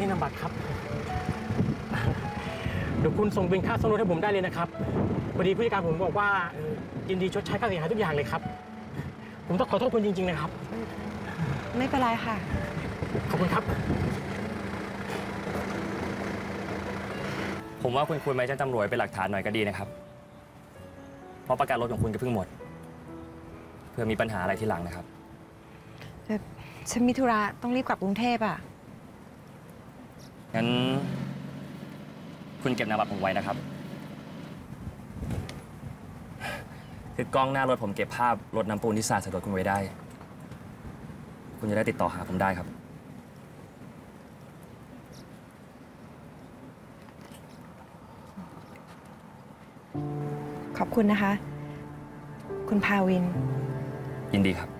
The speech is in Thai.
นี่นามบัตรครับเดี๋ยวคุณส่งเป็นค่าซ่อมรถให้ผมได้เลยนะครับพอดีผู้จัดการผมบอกว่ายินดีชดใช้ค่าเสียหายทุกอย่างเลยครับผมต้องขอโทษคุณจริงๆนะครับไม่เป็นไรค่ะขอบคุณครับผมว่าคุณควรไปแจ้งตำรวจเป็นหลักฐานหน่อยก็ดีนะครับเพราะประกันรถของคุณก็เพิ่งหมดเพื่อมีปัญหาอะไรทีหลังนะครับฉันมีธุระต้องรีบกลับกรุงเทพอ่ะงั้นคุณเก็บนามบัตรผมไว้นะครับคือกล้องหน้ารถผมเก็บภาพรถน้ำปูนที่สาดใส่รถคุณไว้ได้คุณจะได้ติดต่อหาผมได้ครับขอบคุณนะคะคุณภาวินยินดีครับ